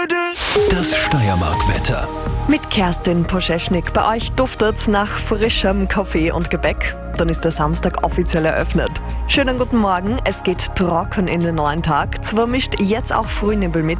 Das Steiermark-Wetter. Mit Kerstin Poscheschnik. Bei euch duftet's nach frischem Kaffee und Gebäck. Dann ist der Samstag offiziell eröffnet. Schönen guten Morgen. Es geht trocken in den neuen Tag. Zwar mischt jetzt auch Frühnebel mit,